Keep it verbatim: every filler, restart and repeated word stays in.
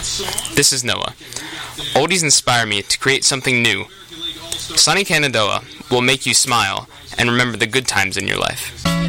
This is Noah. Oldies inspire me to create something new. Sonny Cannadoa will make you smile and remember the good times in your life.